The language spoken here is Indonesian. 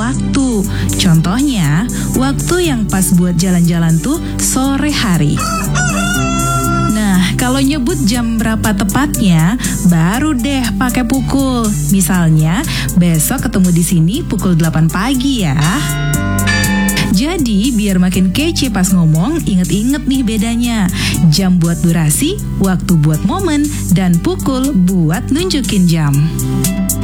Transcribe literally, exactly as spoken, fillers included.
waktu. Contohnya, waktu yang pas buat jalan-jalan tuh sore hari. Nah, kalau nyebut jam berapa tepatnya, baru deh pakai pukul. Misalnya, besok ketemu di sini pukul delapan pagi ya. Jadi, biar makin kece pas ngomong, inget-inget nih bedanya. Jam buat durasi, waktu buat momen, dan pukul buat nunjukin jam.